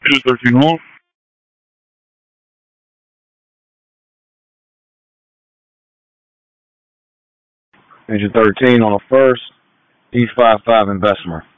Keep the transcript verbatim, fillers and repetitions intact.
Engine thirteen on. Engine thirteen on the first, D five five in Bessemer.